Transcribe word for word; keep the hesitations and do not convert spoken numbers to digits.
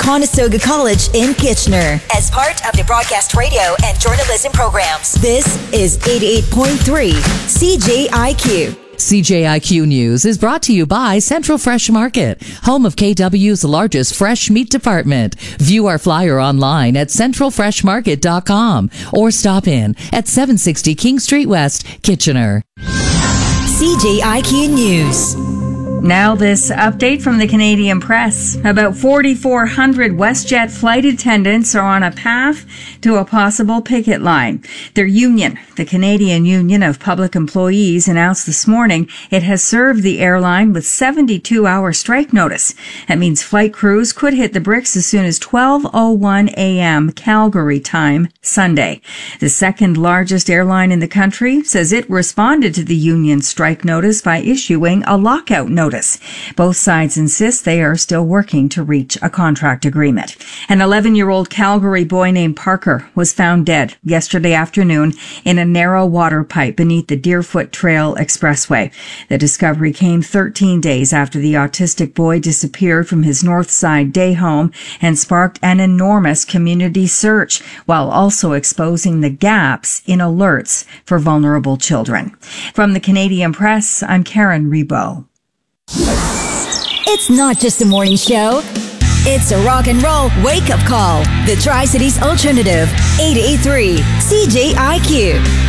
Conestoga College in Kitchener as part of the broadcast radio and journalism programs. This is eighty-eight point three C J I Q. C J I Q News is brought to you by Central Fresh Market, home of K W's largest fresh meat department. View our flyer online at central fresh market dot com or stop in at seven sixty King Street West, Kitchener. C J I Q News. Now this update from the Canadian Press. About forty-four hundred WestJet flight attendants are on a path to a possible picket line. Their union, the Canadian Union of Public Employees, announced this morning it has served the airline with seventy-two hour strike notice. That means flight crews could hit the bricks as soon as twelve oh one a.m. Calgary time Sunday. The second largest airline in the country says it responded to the union strike notice by issuing a lockout notice. Both sides insist they are still working to reach a contract agreement. An eleven-year-old Calgary boy named Parker was found dead yesterday afternoon in a narrow water pipe beneath the Deerfoot Trail Expressway. The discovery came thirteen days after the autistic boy disappeared from his Northside day home and sparked an enormous community search, while also exposing the gaps in alerts for vulnerable children. From the Canadian Press, I'm Karen Rebo. It's not just a morning show. It's a rock and roll wake-up call. The Tri-Cities Alternative, eighty-eight point three C J I Q.